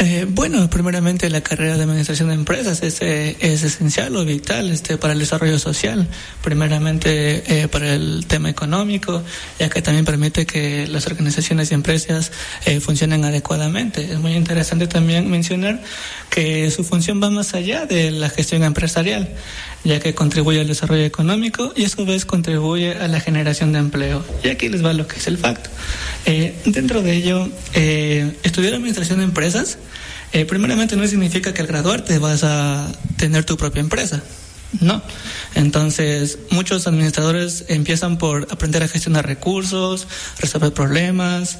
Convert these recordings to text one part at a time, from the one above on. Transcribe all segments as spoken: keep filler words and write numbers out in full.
Eh, bueno, primeramente la carrera de administración de empresas es, eh, es esencial o vital este, para el desarrollo social, primeramente eh, para el tema económico, ya que también permite que las organizaciones y empresas eh, funcionen adecuadamente. Es muy interesante también mencionar que su función va más allá de la gestión empresarial, ya que contribuye al desarrollo económico y a su vez contribuye a la generación de empleo. Y aquí les va lo que es el facto. Eh, dentro de ello, eh, estudiar administración de empresas, eh, primeramente no significa que al graduarte vas a tener tu propia empresa. No. Entonces, muchos administradores empiezan por aprender a gestionar recursos, resolver problemas.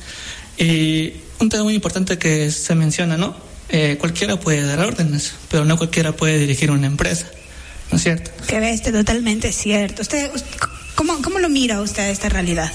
Y un tema muy importante que se menciona, ¿no? Eh, cualquiera puede dar órdenes, pero no cualquiera puede dirigir una empresa. ¿No es cierto? Que bestia, totalmente cierto. ¿Usted, cómo, cómo lo mira usted esta realidad?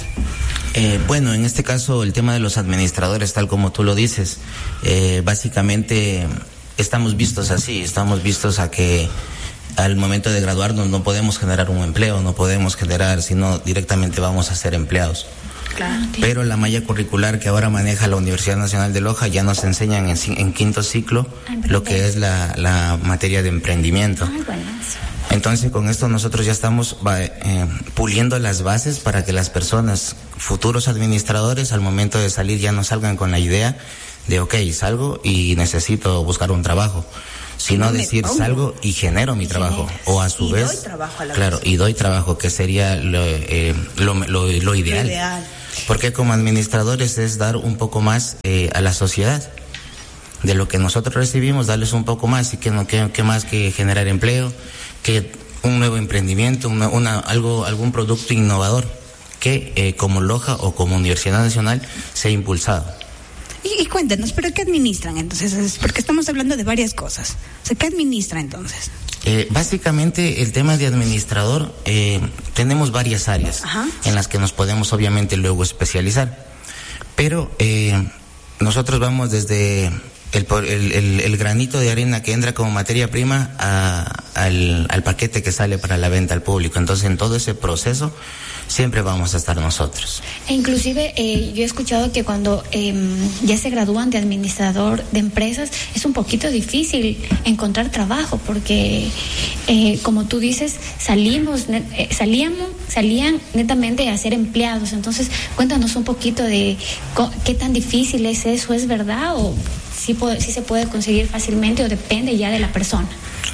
Eh, bueno, en este caso el tema de los administradores, tal como tú lo dices, eh, básicamente estamos vistos así, estamos vistos a que al momento de graduarnos no podemos generar un empleo, no podemos generar, sino directamente vamos a ser empleados. Claro. Pero la malla curricular que ahora maneja la Universidad Nacional de Loja ya nos enseñan en, en quinto ciclo lo que es la, la materia de emprendimiento. Ay, bueno. Entonces con esto nosotros ya estamos eh, puliendo las bases para que las personas, futuros administradores, al momento de salir ya no salgan con la idea de ok, salgo y necesito buscar un trabajo, sino decir salgo y genero mi trabajo, o a su y vez doy trabajo a la claro vez. y doy trabajo, que sería lo, eh, lo, lo, lo ideal. Lo ideal. Porque como administradores es dar un poco más eh, a la sociedad de lo que nosotros recibimos, darles un poco más, y que no que, que más que generar empleo, que un nuevo emprendimiento, una, una algo algún producto innovador que eh, como Loja o como Universidad Nacional se ha impulsado. Y, y cuéntanos, ¿pero qué administran entonces? Porque estamos hablando de varias cosas. O sea, ¿qué administra entonces? Eh, básicamente el tema de administrador, eh, tenemos varias áreas Ajá. en las que nos podemos obviamente luego especializar, pero eh, nosotros vamos desde el, el, el, el granito de arena que entra como materia prima a, al, al paquete que sale para la venta al público. Entonces en todo ese proceso siempre vamos a estar nosotros. E inclusive eh, yo he escuchado que cuando eh, ya se gradúan de administrador de empresas es un poquito difícil encontrar trabajo, porque eh, como tú dices, salimos eh, salíamos salían netamente a ser empleados. Entonces cuéntanos un poquito de co- qué tan difícil es eso, ¿es verdad o si sí, sí se puede conseguir fácilmente o depende ya de la persona?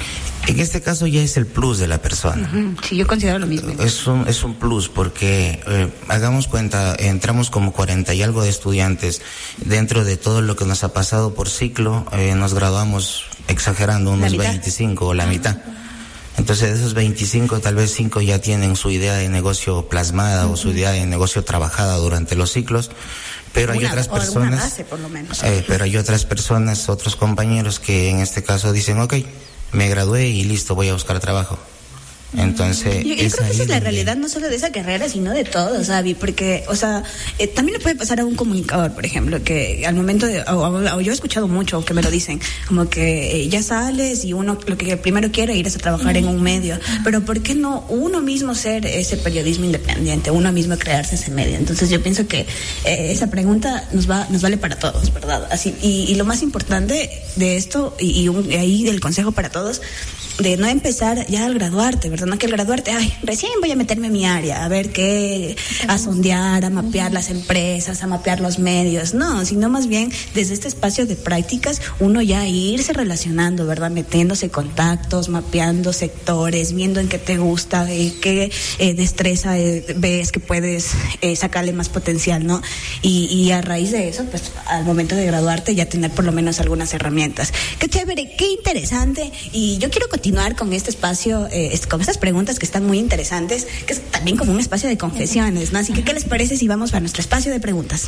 En este caso ya es el plus de la persona. Uh-huh. Sí, yo considero lo mismo. Es un, es un plus porque, eh, hagamos cuenta, entramos como cuarenta y algo de estudiantes. Dentro de todo lo que nos ha pasado por ciclo, eh, nos graduamos, exagerando, unos veinticinco o la mitad. Entonces de esos veinticinco, tal vez cinco ya tienen su idea de negocio plasmada uh-huh. o su idea de negocio trabajada durante los ciclos. Pero hay otras personas, base, por lo menos. Eh, pero hay otras personas, otros compañeros que en este caso dicen, ok, me gradué y listo, voy a buscar trabajo. Entonces, yo, yo creo que esa es la realidad, no solo de esa carrera, sino de todo, Xavi, porque, o sea, eh, también le puede pasar a un comunicador, por ejemplo, que al momento de, o, o, o yo he escuchado mucho que me lo dicen, como que eh, ya sales y uno lo que primero quiere ir es a trabajar en un medio, pero ¿por qué no uno mismo ser ese periodismo independiente, uno mismo crearse ese medio? Entonces yo pienso que eh, esa pregunta nos va, nos vale para todos, ¿verdad? Así, y, y lo más importante de esto, y, y, un, y ahí el consejo para todos, de no empezar ya al graduarte, ¿verdad? No que al graduarte, ay, recién voy a meterme en mi área, a ver qué, a sondear, a mapear las empresas, a mapear los medios, no, sino más bien desde este espacio de prácticas, uno ya irse relacionando, ¿verdad? Metiéndose contactos, mapeando sectores, viendo en qué te gusta, eh, qué eh, destreza eh, ves que puedes eh, sacarle más potencial, ¿no? Y, y a raíz de eso, pues al momento de graduarte ya tener por lo menos algunas herramientas. Qué chévere, qué interesante, y yo quiero continuar con este espacio, eh, con estas preguntas que están muy interesantes, que es también como un espacio de confesiones, ¿no? Así que, ¿qué les parece si vamos a nuestro espacio de preguntas?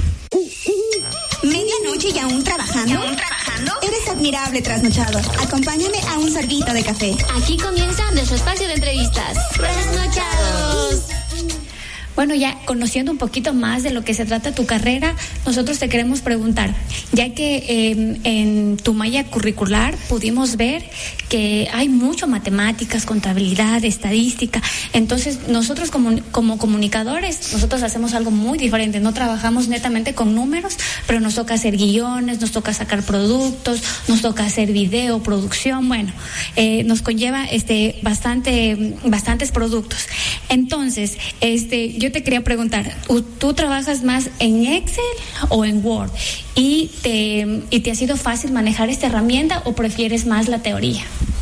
¿Medianoche y aún trabajando? ¿Y aún trabajando? Eres admirable, trasnochado. Acompáñame a un sorbito de café. Aquí comienza nuestro espacio de entrevistas. ¡Trasnochados! Bueno, ya conociendo un poquito más de lo que se trata tu carrera, nosotros te queremos preguntar, ya que eh, en tu malla curricular pudimos ver que hay mucho matemáticas, contabilidad, estadística, entonces nosotros como, como comunicadores, nosotros hacemos algo muy diferente, no trabajamos netamente con números, pero nos toca hacer guiones, nos toca sacar productos, nos toca hacer video, producción, bueno, eh, nos conlleva este bastante, bastantes productos. Entonces, este, yo te quería preguntar, ¿tú trabajas más en Excel o en Word? ¿Y te, y te ha sido fácil manejar esta herramienta o prefieres más la teoría?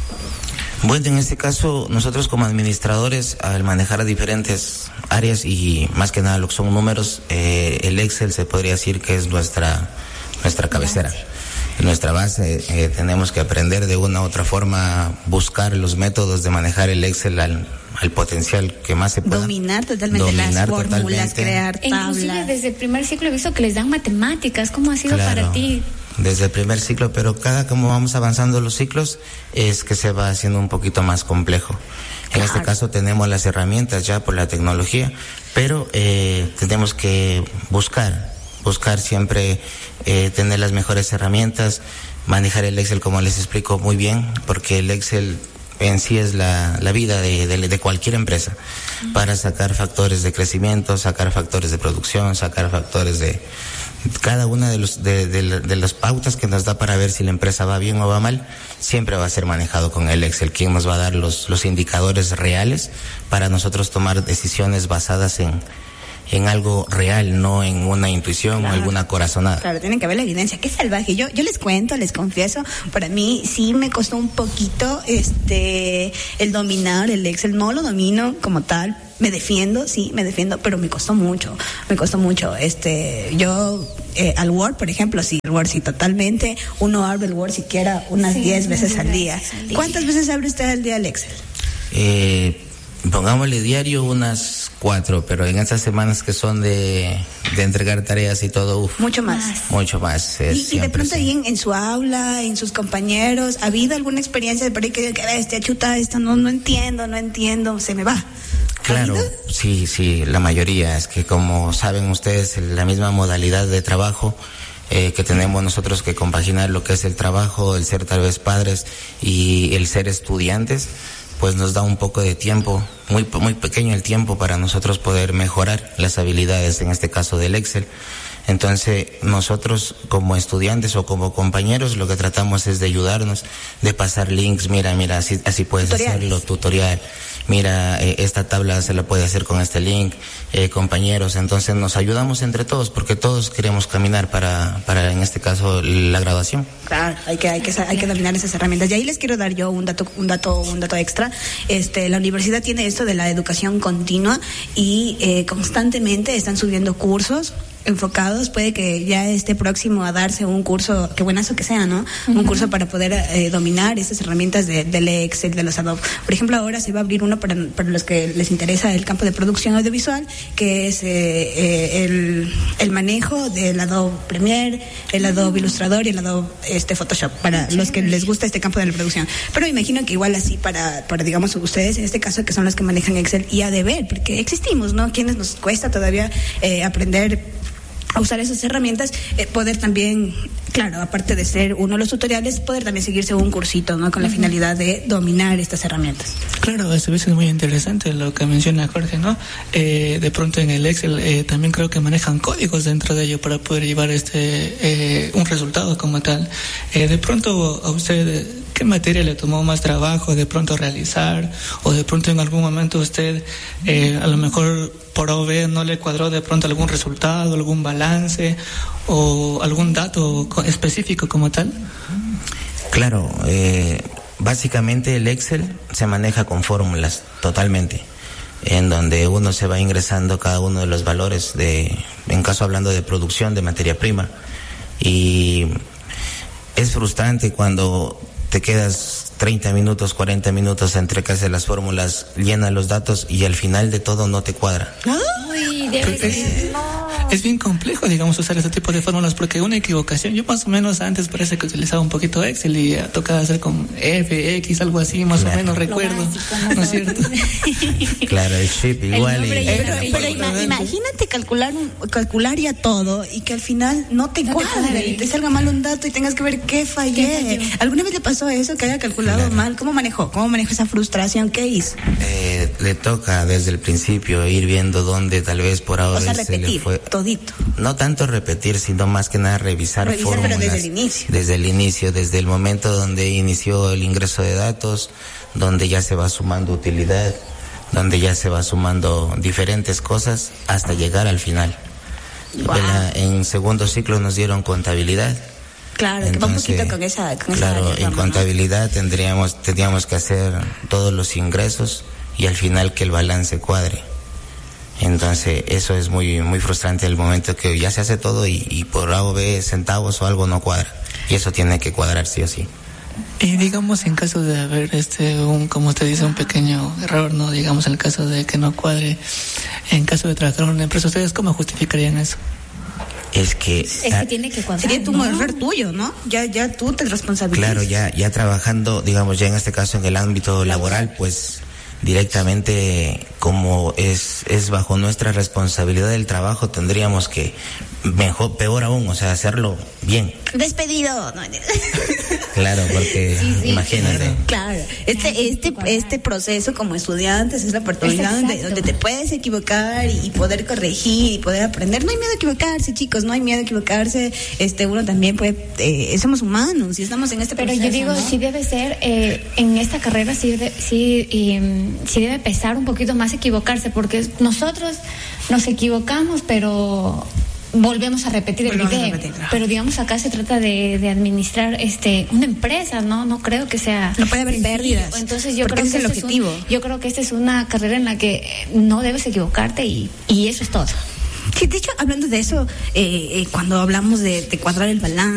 Bueno, en este caso, nosotros como administradores, al manejar a diferentes áreas y más que nada lo que son números, eh, el Excel se podría decir que es nuestra, nuestra cabecera. Nuestra base, eh, tenemos que aprender de una u otra forma, buscar los métodos de manejar el Excel al, al potencial que más se pueda. Dominar totalmente Dominar las fórmulas, totalmente. crear tablas. Inclusive desde el primer ciclo he visto que les dan matemáticas. ¿Cómo ha sido Claro, para ti? Desde el primer ciclo, pero cada como vamos avanzando los ciclos es que se va haciendo un poquito más complejo. En Claro. este caso tenemos las herramientas ya por la tecnología, pero eh, tenemos que buscar, buscar siempre eh, tener las mejores herramientas, manejar el Excel como les explico muy bien, porque el Excel en sí es la, la vida de, de, de cualquier empresa, para sacar factores de crecimiento, sacar factores de producción, sacar factores de cada una de los de, de, de las pautas que nos da para ver si la empresa va bien o va mal, siempre va a ser manejado con el Excel, quien nos va a dar los, los indicadores reales para nosotros tomar decisiones basadas en en algo real, no en una intuición claro. o alguna corazonada. Claro, tienen que haber la evidencia. Qué salvaje. Yo, yo les cuento, les confieso, para mí sí me costó un poquito este el dominar el Excel. No lo domino como tal. Me defiendo, sí, me defiendo, pero me costó mucho, me costó mucho. Este, yo eh, al Word, por ejemplo, sí, el Word sí, totalmente. Uno abre el Word siquiera unas diez sí, veces al día. al día. ¿Cuántas veces abre usted al día el Excel? Eh, pongámosle diario unas cuatro, pero en estas semanas que son de, de entregar tareas y todo, uf, mucho más. Mucho más. Y, y de pronto sí. ahí en, en su aula, en sus compañeros, ¿ha habido alguna experiencia de por ahí que diga, este chuta, esto no, no entiendo, no entiendo, se me va? Claro, sí, sí, la mayoría. Es que como saben ustedes, la misma modalidad de trabajo eh, que tenemos nosotros que compaginar lo que es el trabajo, el ser tal vez padres y el ser estudiantes, pues nos da un poco de tiempo, muy muy pequeño el tiempo para nosotros poder mejorar las habilidades, en este caso del Excel. Entonces, nosotros como estudiantes o como compañeros lo que tratamos es de ayudarnos, de pasar links, mira, mira, así, así puedes hacerlo, tutorial, mira, eh, esta tabla se la puede hacer con este link, eh, compañeros, entonces nos ayudamos entre todos porque todos queremos caminar para, para en este caso, la graduación. Claro, hay que, hay que, hay que dominar esas herramientas. Y ahí les quiero dar yo un dato, un dato, un dato extra. Este, la universidad tiene esto de la educación continua y eh, constantemente están subiendo cursos enfocados, puede que ya esté próximo a darse un curso, qué buenazo que sea, ¿no? Uh-huh. Un curso para poder eh, dominar esas herramientas de, del Excel, de los Adobe. Por ejemplo, ahora se va a abrir uno para, para los que les interesa el campo de producción audiovisual, que es eh, eh, el, el manejo del Adobe Premiere, el Adobe Illustrator y el Adobe este, Photoshop, para sí, los que les gusta este campo de la producción. Pero me imagino que igual así para, para, digamos, ustedes, en este caso, que son los que manejan Excel, y a deber, porque existimos, ¿no? Quienes nos cuesta todavía eh, aprender a usar esas herramientas, eh, poder también, claro, aparte de ser uno de los tutoriales, poder también seguirse un cursito, ¿no? Con la uh-huh. finalidad de dominar estas herramientas. Claro, eso es muy interesante lo que menciona Jorge, ¿no? Eh, de pronto en el Excel eh, también creo que manejan códigos dentro de ello para poder llevar este eh, un resultado como tal. Eh, de pronto a usted, ¿qué materia le tomó más trabajo de pronto realizar? O de pronto en algún momento usted eh, a lo mejor por O B no le cuadró de pronto algún resultado, algún balance o algún dato específico como tal. Claro, eh, básicamente el Excel se maneja con fórmulas totalmente, en donde uno se va ingresando cada uno de los valores de, en caso hablando de producción de materia prima, y es frustrante cuando te quedas treinta minutos, cuarenta minutos entre que haces las fórmulas, llena los datos y al final de todo no te cuadra. Uy, debe ser. No. es bien complejo, digamos, usar este tipo de fórmulas, porque una equivocación, yo más o menos antes parece que utilizaba un poquito Excel y tocaba hacer con F, X, algo así, más claro. o menos recuerdo, básico, ¿no es cierto? Claro, el chip igual. El y, pero, pero, pero ima, imagínate calcular un, calcular ya todo y que al final no te no cuadre te y te salga mal un dato y tengas que ver qué fallé. ¿Qué ¿Alguna vez le pasó eso, que haya calculado claro. mal? ¿Cómo manejó? ¿Cómo manejó esa frustración? ¿Qué hizo? Eh, le toca desde el principio ir viendo dónde tal vez por ahora o sea, repetir, se le fue. Todito. No tanto repetir, sino más que nada revisar, revisar fórmulas. Pero desde el inicio. Desde el inicio, desde el momento donde inició el ingreso de datos, donde ya se va sumando utilidad, donde ya se va sumando diferentes cosas hasta llegar al final. Wow. La, en segundo ciclo nos dieron contabilidad. Claro, entonces, que va un poquito con esa con Claro, esa en rama, contabilidad ¿no? tendríamos tendríamos que hacer todos los ingresos y al final que el balance cuadre. Entonces eso es muy muy frustrante el momento que ya se hace todo y, y por A o B centavos o algo no cuadra y eso tiene que cuadrar sí o sí. Y digamos en caso de haber este un como usted dice un pequeño error, no digamos en el caso de que no cuadre, en caso de trabajar en una empresa, ¿ustedes cómo justificarían eso? Es que, es que tiene que cuadrar, sería tu ¿no? error tuyo, ¿no? Ya ya tú te responsabilizas. Claro, ya ya trabajando, digamos, ya en este caso en el ámbito laboral, pues directamente como es es bajo nuestra responsabilidad del trabajo, tendríamos que mejor, peor aún, o sea, hacerlo bien. Despedido. No. Claro, porque sí, sí, imagínate. Claro, este este este proceso como estudiantes es la oportunidad donde, donde te puedes equivocar y poder corregir y poder aprender. No hay miedo a equivocarse, chicos, no hay miedo a equivocarse. Este uno también puede, eh, somos humanos y estamos en este proceso. Pero yo digo, ¿no? sí debe ser eh, en esta carrera sí de, sí eh, sí debe pesar un poquito más equivocarse, porque nosotros nos equivocamos, pero volvemos a repetir el video, repetir, claro. Pero digamos acá se trata de, de administrar este una empresa, no no creo que sea no puede haber pérdidas, entonces yo creo que es el este objetivo. Es un, yo creo que esta es una carrera en la que no debes equivocarte y, y eso es todo. Sí, de hecho hablando de eso, eh, eh, cuando hablamos de, de cuadrar el balance